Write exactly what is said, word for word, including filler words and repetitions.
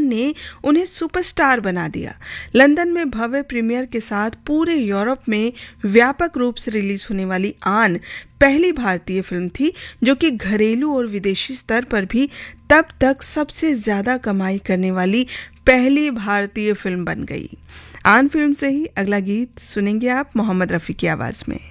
ने उन्हें सुपरस्टार बना दिया। लंदन में भव्य प्रीमियर के साथ पूरे यूरोप में व्यापक रूप से रिलीज होने वाली आन पहली भारतीय फिल्म थी जो कि घरेलू और विदेशी स्तर पर भी तब तक सबसे ज्यादा कमाई करने वाली पहली भारतीय फिल्म बन गई। आन फिल्म से ही अगला गीत सुनेंगे आप मोहम्मद रफ़ी की आवाज में।